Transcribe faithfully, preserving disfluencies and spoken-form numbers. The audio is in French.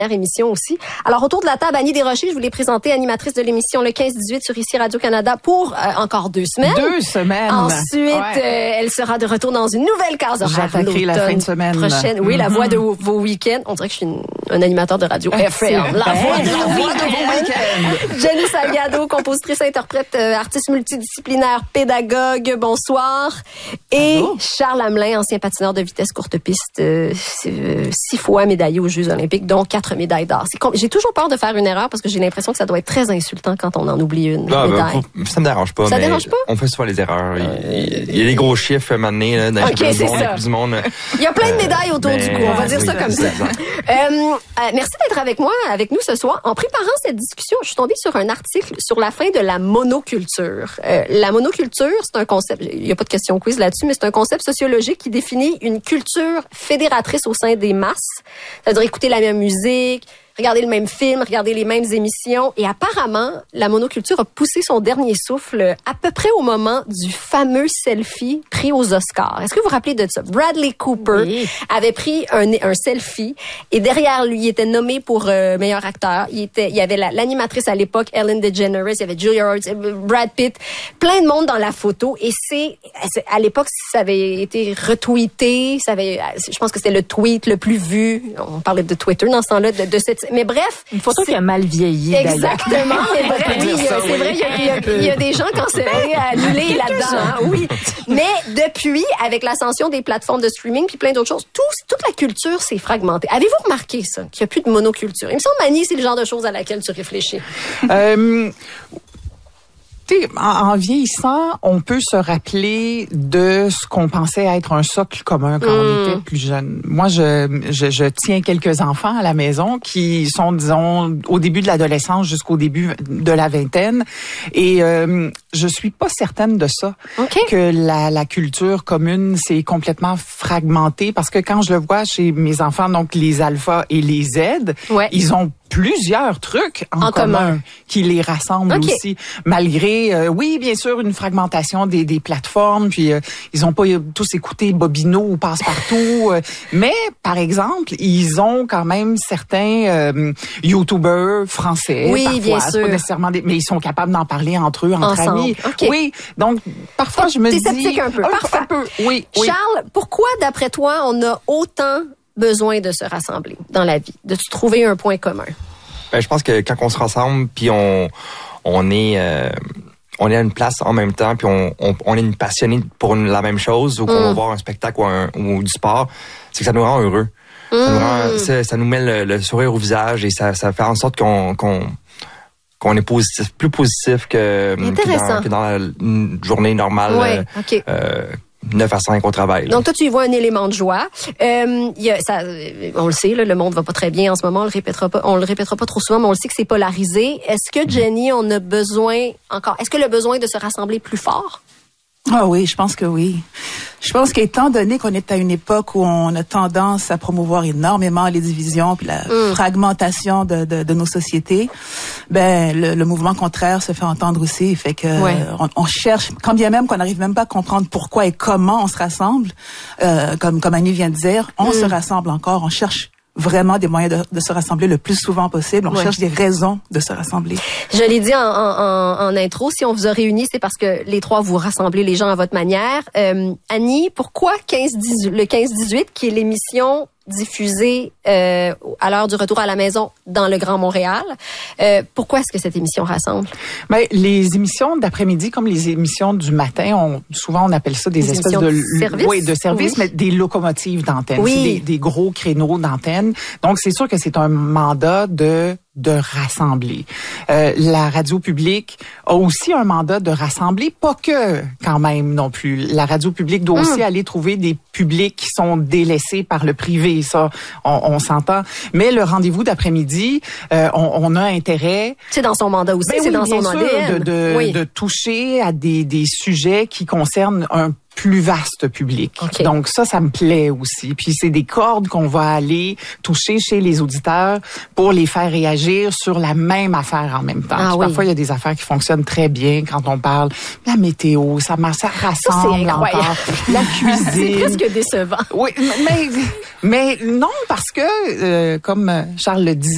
émission aussi. Alors, autour de la table, Annie Desrochers, je vous l'ai présentée, animatrice de l'émission le quinze dix-huit sur ici Radio-Canada pour euh, encore deux semaines. Deux semaines. Ensuite, ouais. euh, elle sera de retour dans une nouvelle case horaire J'attaquerai la fin de semaine prochaine. Oui, mm-hmm. la voix de vos, vos week-ends. On dirait que je suis une, un animateur de radio F M. La voix de, la voix de vos week-ends. Jenny Salgado, compositrice, interprète, euh, artiste multidisciplinaire, pédagogue. Bonsoir. Et Allô? Charles Hamelin, ancien patineur de vitesse courte piste, euh, euh, six fois médaillé aux Jeux olympiques, dont quatre médailles d'or. C'est com- j'ai toujours peur de faire une erreur parce que j'ai l'impression que ça doit être très insultant quand on en oublie une ah, médaille. Ben, ça me dérange pas. Ça mais dérange pas? On fait souvent les erreurs. Il, il y a des gros chiffres maintenant là, dans okay, les championnats du monde. Il y a plein de médailles autour mais, du cou. On va dire oui, ça comme ça. Euh, euh, merci d'être avec moi, avec nous ce soir. En préparant cette discussion, je suis tombée sur un article sur la fin de la monoculture. Euh, la monoculture, c'est un concept, il n'y a pas de question quiz là-dessus, mais c'est un concept sociologique qui définit une culture fédératrice au sein des masses. C'est-à-dire écouter la même musique, regarder le même film, regarder les mêmes émissions. Et apparemment, la monoculture a poussé son dernier souffle à peu près au moment du fameux selfie pris aux Oscars. Est-ce que vous vous rappelez de ça? Bradley Cooper oui. avait pris un, un selfie et derrière lui, il était nommé pour euh, meilleur acteur. Il était, il y avait la, l'animatrice à l'époque, Ellen DeGeneres, il y avait Julia Roberts, Brad Pitt, plein de monde dans la photo. Et c'est, à l'époque, ça avait été retweeté, ça avait, je pense que c'était le tweet le plus vu. On parlait de Twitter dans ce temps-là, de, de cette mais bref, une photo qui a mal vieilli. Exactement. Mais bref, oui, c'est vrai, il y, a, il, y a, il y a des gens cancellés à annuler là-dedans. Hein, oui. Mais depuis, avec l'ascension des plateformes de streaming puis plein d'autres choses, tout, toute la culture s'est fragmentée. Avez-vous remarqué ça, qu'il n'y a plus de monoculture? Il me semble, Annie, c'est le genre de choses à laquelle tu réfléchis. Euh... En, en vieillissant, on peut se rappeler de ce qu'on pensait être un socle commun quand mmh. on était plus jeune. Moi, je, je, je tiens quelques enfants à la maison qui sont, disons, au début de l'adolescence jusqu'au début de la vingtaine. Et euh, je suis pas certaine de ça, okay. que la, la culture commune s'est complètement fragmentée. Parce que quand je le vois chez mes enfants, donc les alphas et les Z, ouais. ils ont plusieurs trucs en, en commun, commun qui les rassemblent okay. aussi, malgré, euh, oui, bien sûr, une fragmentation des, des plateformes, puis euh, ils ont pas tous écouté Bobino ou Passe-Partout, euh, mais, par exemple, ils ont quand même certains euh, YouTubers français, oui, parfois, bien c'est sûr. pas nécessairement des, mais ils sont capables d'en parler entre eux, entre Ensemble. amis. Okay. Oui, donc, parfois, je me T'es dis... sceptique un peu, un, parfait. Un peu, oui, oui. Charles, pourquoi, d'après toi, on a autant besoin de se rassembler dans la vie, de trouver un point commun? Ben, je pense que quand on se rassemble, puis on on est euh, on est à une place en même temps, puis on on, on est une passionnée pour une, la même chose, ou qu'on mm. va voir un spectacle ou, un, ou du sport, c'est que ça nous rend heureux. Mm. Ça, nous rend, ça, ça nous met le, le sourire au visage et ça ça fait en sorte qu'on qu'on qu'on est positif, plus positif que, que, dans, que dans la une journée normale. Ouais, euh, okay. euh, neuf à cinq au travail. Là. Donc, toi, tu y vois un élément de joie. Euh, y a, ça, on le sait, là, le monde va pas très bien en ce moment. On le répétera pas, on le répétera pas trop souvent, mais on le sait que c'est polarisé. Est-ce que, Jenny, on a besoin encore, est-ce que le besoin de se rassembler plus fort? Ah oui, je pense que oui. Je pense qu'étant donné qu'on est à une époque où on a tendance à promouvoir énormément les divisions puis la mm. fragmentation de, de, de nos sociétés, ben le, le mouvement contraire se fait entendre aussi. Fait que ouais. on, on cherche, quand bien même qu'on n'arrive même pas à comprendre pourquoi et comment on se rassemble, euh, comme comme Annie vient de dire, on mm. se rassemble encore, on cherche vraiment des moyens de, de se rassembler le plus souvent possible. On ouais. cherche des raisons de se rassembler. Je l'ai dit en, en, en intro, si on vous a réunis, c'est parce que les trois, vous rassemblez les gens à votre manière. Euh, Annie, pourquoi quinze dix-huit, le quinze dix-huit, qui est l'émission diffusée euh, à l'heure du retour à la maison dans le Grand Montréal, euh, pourquoi est-ce que cette émission rassemble? Ben, les émissions d'après-midi, comme les émissions du matin, on, souvent on appelle ça des, des espèces de service, oui, de services, oui. mais des locomotives d'antenne, oui. des, des gros créneaux d'antenne. Donc c'est sûr que c'est un mandat de de rassembler. Euh, la radio publique a aussi un mandat de rassembler, pas que quand même non plus. La radio publique doit mmh. aussi aller trouver des publics qui sont délaissés par le privé, ça, on, on s'entend. Mais le rendez-vous d'après-midi, euh, on, on a intérêt... C'est dans son mandat aussi, ben c'est oui, dans son sûr, A D N. De, de, oui. de toucher à des, des sujets qui concernent un plus vaste public. Okay. Donc ça, ça me plaît aussi. Puis c'est des cordes qu'on va aller toucher chez les auditeurs pour les faire réagir sur la même affaire en même temps. Ah, oui. Parfois, il y a des affaires qui fonctionnent très bien quand on parle de la météo, ça, ça rassemble ça, encore. La cuisine. C'est presque décevant. Oui, mais, mais non, parce que, euh, comme Charles le disait,